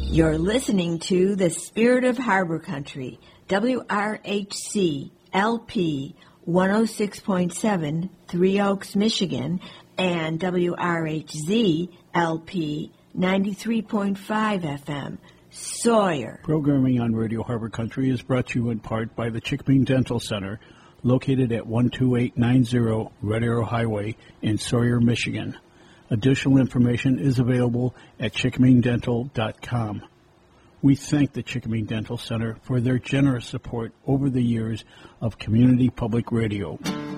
You're listening to The Spirit of Harbor Country, WRHC LP 106.7, Three Oaks, Michigan, and WRHZ LP 93.5 FM, Sawyer. Programming on Radio Harbor Country is brought to you in part by the Chickming Dental Center, located at 12890 Red Arrow Highway in Sawyer, Michigan. Additional information is available at chickmingdental.com. We thank the Chickming Dental Center for their generous support over the years of community public radio.